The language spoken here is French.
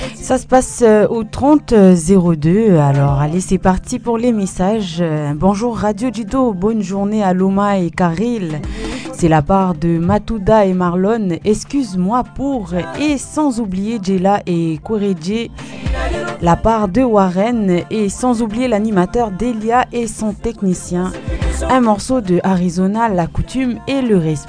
Ça se passe au 30 02. Alors, allez, c'est parti pour les messages. Bonjour Radio Dido, bonne journée à Loma et Karil. C'est la part de Matouda et Marlon. Excuse-moi pour. Et sans oublier Jela et Kouredje. La part de Warren. Et sans oublier l'animateur Delia et son technicien. Un morceau de Arizona, la coutume et le respect.